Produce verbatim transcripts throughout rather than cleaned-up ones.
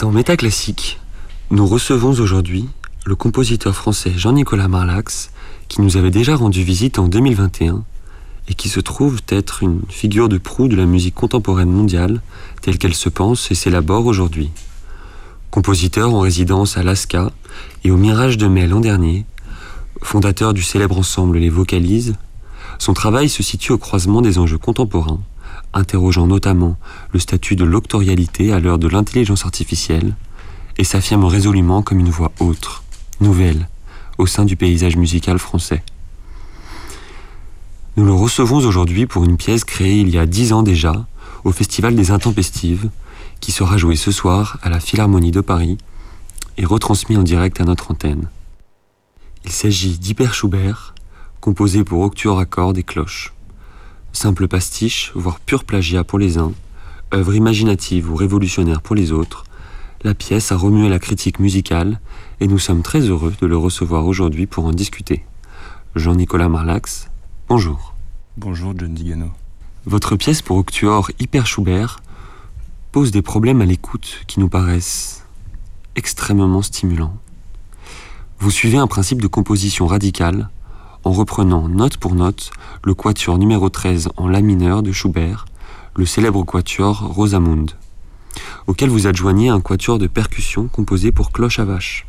Dans Métaclassique, nous recevons aujourd'hui le compositeur français Jean-Nicolas Marlax, qui nous avait déjà rendu visite en deux mille vingt et un et qui se trouve être une figure de proue de la musique contemporaine mondiale telle qu'elle se pense et s'élabore aujourd'hui. Compositeur en résidence à l'A S C A et au Mirage de Mai l'an dernier, fondateur du célèbre ensemble Les Vocalises, son travail se situe au croisement des enjeux contemporains, interrogeant notamment le statut de l'octorialité à l'heure de l'intelligence artificielle, et s'affirme résolument comme une voix autre, nouvelle, au sein du paysage musical français. Nous le recevons aujourd'hui pour une pièce créée il y a dix ans déjà, au Festival des Intempestives, qui sera jouée ce soir à la Philharmonie de Paris et retransmis en direct à notre antenne. Il s'agit d'Hyper Schubert, composé pour octuor à cordes et cloches. Simple pastiche, voire pur plagiat pour les uns, œuvre imaginative ou révolutionnaire pour les autres, la pièce a remué la critique musicale et nous sommes très heureux de le recevoir aujourd'hui pour en discuter. Jean-Nicolas Marlax, bonjour. Bonjour John Digano. Votre pièce pour octuor Hyper Schubert pose des problèmes à l'écoute qui nous paraissent extrêmement stimulants. Vous suivez un principe de composition radicale en reprenant note pour note le quatuor numéro treize en la mineur de Schubert, le célèbre quatuor Rosamunde, auquel vous adjoignez un quatuor de percussion composé pour cloche à vache.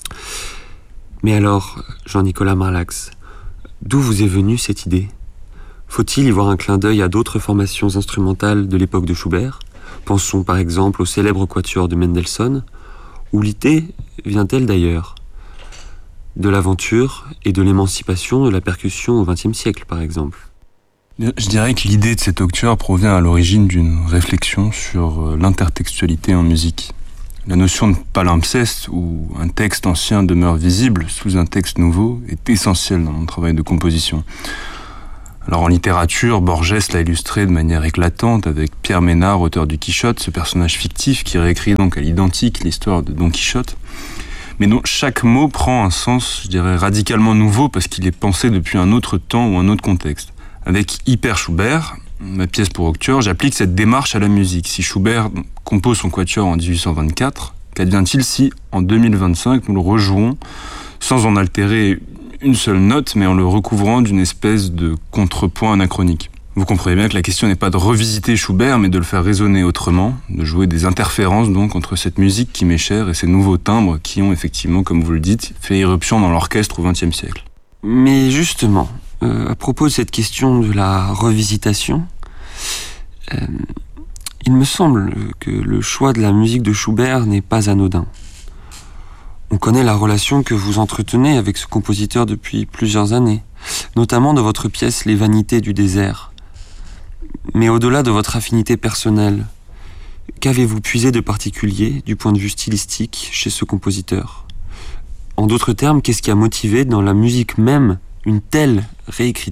Mais alors, Jean-Nicolas Marlax, d'où vous est venue cette idée ? Faut-il y voir un clin d'œil à d'autres formations instrumentales de l'époque de Schubert ? Pensons par exemple au célèbre quatuor de Mendelssohn. Où l'idée vient-elle d'ailleurs ? De l'aventure et de l'émancipation de la percussion au vingtième siècle, par exemple. Je dirais que l'idée de cet octuor provient à l'origine d'une réflexion sur l'intertextualité en musique. La notion de palimpseste, où un texte ancien demeure visible sous un texte nouveau, est essentielle dans mon travail de composition. Alors en littérature, Borges l'a illustré de manière éclatante avec Pierre Ménard, auteur du Quichotte, ce personnage fictif qui réécrit donc à l'identique l'histoire de Don Quichotte, mais dont chaque mot prend un sens, je dirais, radicalement nouveau parce qu'il est pensé depuis un autre temps ou un autre contexte. Avec Hyper Schubert, ma pièce pour octuor, j'applique cette démarche à la musique. Si Schubert compose son quatuor en dix-huit cent vingt-quatre, qu'advient-il si, en deux mille vingt-cinq, nous le rejouons sans en altérer une seule note, mais en le recouvrant d'une espèce de contrepoint anachronique? Vous comprenez bien que la question n'est pas de revisiter Schubert, mais de le faire résonner autrement, de jouer des interférences donc entre cette musique qui m'est chère et ces nouveaux timbres qui ont effectivement, comme vous le dites, fait irruption dans l'orchestre au vingtième siècle. Mais justement, euh, à propos de cette question de la revisitation, euh, il me semble que le choix de la musique de Schubert n'est pas anodin. On connaît la relation que vous entretenez avec ce compositeur depuis plusieurs années, notamment dans votre pièce Les Vanités du désert. Mais au-delà de votre affinité personnelle, qu'avez-vous puisé de particulier du point de vue stylistique chez ce compositeur ? En d'autres termes, qu'est-ce qui a motivé dans la musique même une telle réécriture ?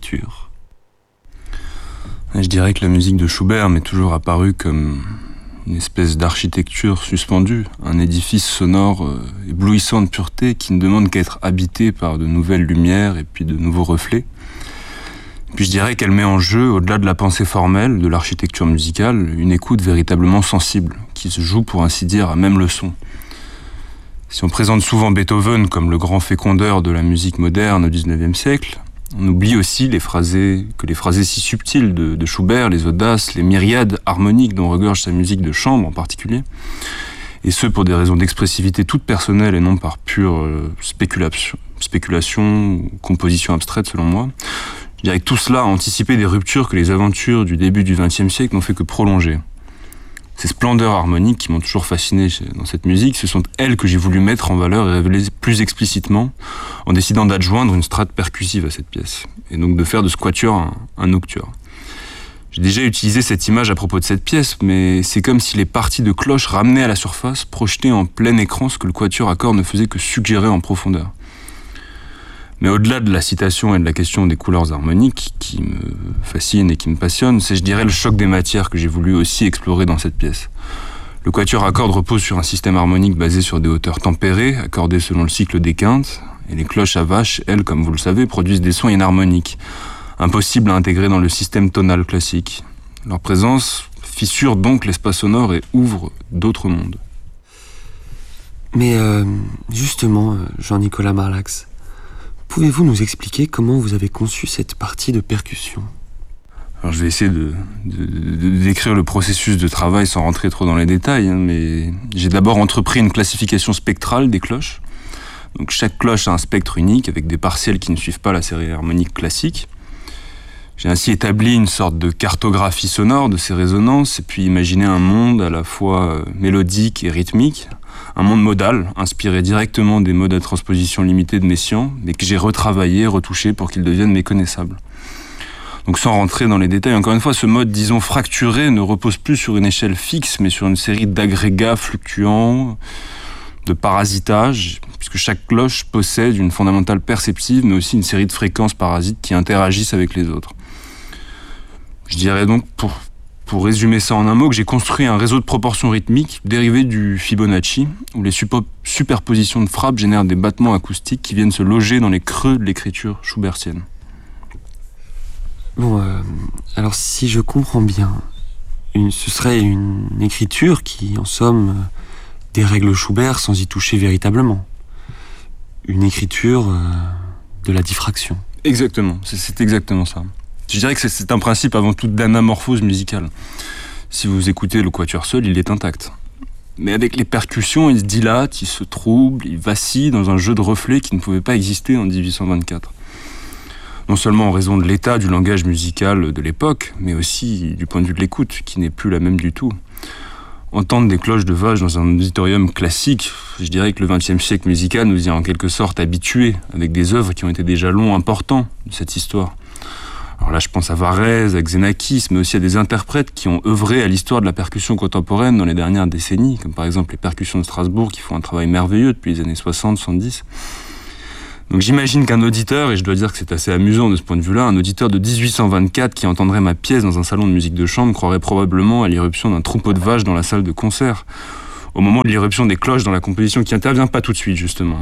Je dirais que la musique de Schubert m'est toujours apparue comme une espèce d'architecture suspendue, un édifice sonore euh, éblouissant de pureté qui ne demande qu'à être habité par de nouvelles lumières et puis de nouveaux reflets. Puis je dirais qu'elle met en jeu, au-delà de la pensée formelle, de l'architecture musicale, une écoute véritablement sensible, qui se joue pour ainsi dire à même le son. Si on présente souvent Beethoven comme le grand fécondeur de la musique moderne au dix-neuvième siècle, on oublie aussi les phrasés, que les phrasés si subtils de, de Schubert, les audaces, les myriades harmoniques dont regorge sa musique de chambre en particulier, et ce pour des raisons d'expressivité toute personnelle et non par pure euh, spéculation, spéculation ou composition abstraite selon moi. Je dirais que tout cela a anticipé des ruptures que les aventures du début du vingtième siècle n'ont fait que prolonger. Ces splendeurs harmoniques qui m'ont toujours fasciné dans cette musique, ce sont elles que j'ai voulu mettre en valeur et révéler plus explicitement en décidant d'adjoindre une strate percussive à cette pièce, et donc de faire de ce quatuor un, un octuor. J'ai déjà utilisé cette image à propos de cette pièce, mais c'est comme si les parties de cloche ramenaient à la surface, projetaient en plein écran ce que le quatuor à cordes ne faisait que suggérer en profondeur. Mais au-delà de la citation et de la question des couleurs harmoniques, qui me fascinent et qui me passionnent, c'est, je dirais, le choc des matières que j'ai voulu aussi explorer dans cette pièce. Le quatuor à cordes repose sur un système harmonique basé sur des hauteurs tempérées, accordées selon le cycle des quintes, et les cloches à vache, elles, comme vous le savez, produisent des sons inharmoniques, impossibles à intégrer dans le système tonal classique. Leur présence fissure donc l'espace sonore et ouvre d'autres mondes. Mais euh, justement, Jean-Nicolas Marlax, pouvez-vous nous expliquer comment vous avez conçu cette partie de percussion ? Alors je vais essayer de, de, de décrire le processus de travail sans rentrer trop dans les détails, hein, mais j'ai d'abord entrepris une classification spectrale des cloches. Donc chaque cloche a un spectre unique avec des partiels qui ne suivent pas la série harmonique classique. J'ai ainsi établi une sorte de cartographie sonore de ces résonances et puis imaginé un monde à la fois mélodique et rythmique, un monde modal, inspiré directement des modes à transposition limitée de Messiaen, mais que j'ai retravaillé, retouché pour qu'ils deviennent méconnaissables. Donc sans rentrer dans les détails, encore une fois, ce mode, disons, fracturé ne repose plus sur une échelle fixe, mais sur une série d'agrégats fluctuants, de parasitage, puisque chaque cloche possède une fondamentale perceptive, mais aussi une série de fréquences parasites qui interagissent avec les autres. Je dirais donc, pour, pour résumer ça en un mot, que j'ai construit un réseau de proportions rythmiques dérivé du Fibonacci, où les suppo- superpositions de frappes génèrent des battements acoustiques qui viennent se loger dans les creux de l'écriture schubertienne. Bon, euh, alors si je comprends bien, une, ce serait une écriture qui, en somme, euh, dérègle Schubert sans y toucher véritablement. Une écriture euh, de la diffraction. Exactement, c'est, c'est exactement ça. Je dirais que c'est, c'est un principe avant tout d'anamorphose musicale. Si vous écoutez le quatuor seul, il est intact. Mais avec les percussions, il se dilate, il se trouble, il vacille dans un jeu de reflets qui ne pouvait pas exister en dix-huit cent vingt-quatre. Non seulement en raison de l'état du langage musical de l'époque, mais aussi du point de vue de l'écoute, qui n'est plus la même du tout. Entendre des cloches de vache dans un auditorium classique, je dirais que le vingtième siècle musical nous y a en quelque sorte habitués, avec des œuvres qui ont été déjà longs importants de cette histoire. Alors là, je pense à Varèse, à Xenakis, mais aussi à des interprètes qui ont œuvré à l'histoire de la percussion contemporaine dans les dernières décennies, comme par exemple les percussions de Strasbourg, qui font un travail merveilleux depuis les années soixante soixante-dix. Donc j'imagine qu'un auditeur, et je dois dire que c'est assez amusant de ce point de vue-là, un auditeur de dix-huit cent vingt-quatre qui entendrait ma pièce dans un salon de musique de chambre croirait probablement à l'irruption d'un troupeau de vaches dans la salle de concert, au moment de l'irruption des cloches dans la composition, qui intervient pas tout de suite justement.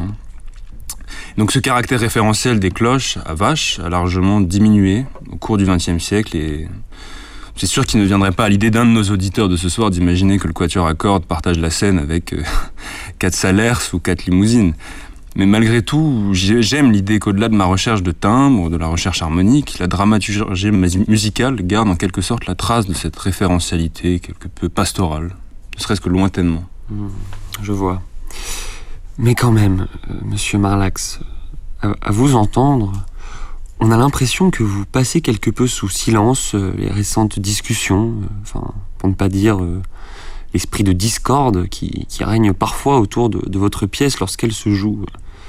Donc ce caractère référentiel des cloches à vaches a largement diminué au cours du vingtième siècle, et c'est sûr qu'il ne viendrait pas à l'idée d'un de nos auditeurs de ce soir d'imaginer que le quatuor à cordes partage la scène avec euh, quatre Salers ou quatre limousines. Mais malgré tout, j'aime l'idée qu'au-delà de ma recherche de timbre, de la recherche harmonique, la dramaturgie musicale garde en quelque sorte la trace de cette référentialité quelque peu pastorale, ne serait-ce que lointainement. Mmh, je vois. Mais quand même, euh, monsieur Marlax, à, à vous entendre, on a l'impression que vous passez quelque peu sous silence euh, les récentes discussions, euh, enfin, pour ne pas dire euh, l'esprit de discorde qui, qui règne parfois autour de, de votre pièce lorsqu'elle se joue.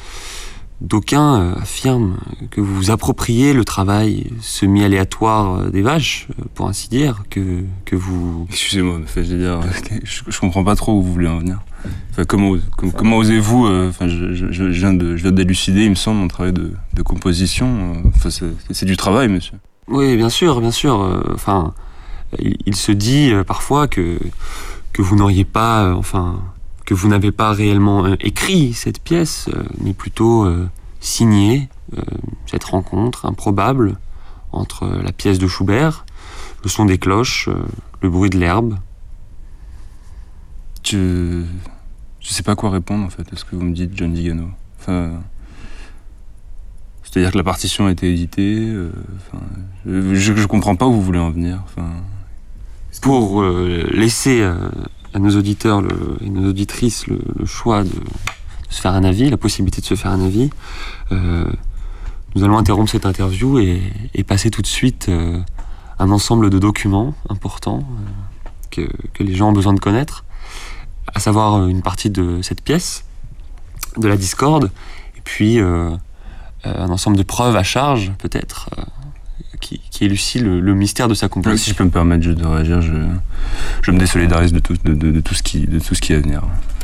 D'aucuns euh, affirment que vous vous appropriez le travail semi-aléatoire des vaches, euh, pour ainsi dire, que, que vous... Excusez-moi, je, veux dire, je, je comprends pas trop où vous voulez en venir. Enfin, comment, comment, comment osez-vous euh, enfin, je, je, je, viens de, je viens d'élucider, il me semble, mon travail de, de composition. Euh, enfin, c'est, c'est du travail, monsieur. Oui, bien sûr, bien sûr. Euh, enfin, il, il se dit euh, parfois que, que vous n'auriez pas... Euh, enfin... que vous n'avez pas réellement euh, écrit cette pièce, euh, mais plutôt euh, signé euh, cette rencontre improbable entre euh, la pièce de Schubert, le son des cloches, euh, le bruit de l'herbe. Je... je sais pas quoi répondre en fait à ce que vous me dites, John Vigano. Enfin... C'est-à-dire que la partition a été éditée, euh, enfin... je, je comprends pas où vous voulez en venir. Enfin... Pour euh, laisser... Euh, à nos auditeurs le, et nos auditrices le, le choix de, de se faire un avis, la possibilité de se faire un avis, euh, nous allons interrompre cette interview et, et passer tout de suite euh, un ensemble de documents importants euh, que, que les gens ont besoin de connaître, à savoir une partie de cette pièce, de la discorde, et puis euh, un ensemble de preuves à charge, peut-être, euh, Qui, qui élucide le, le mystère de sa composition. Si je peux me permettre de réagir, je, je me désolidarise de tout, de, de, de tout ce qui, de tout ce qui est à venir.